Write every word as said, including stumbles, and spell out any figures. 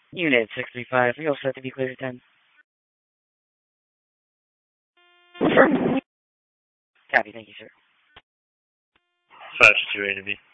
Unit six three five, you're all set to be cleared at ten. Copy, thank you, sir. five two two A to B.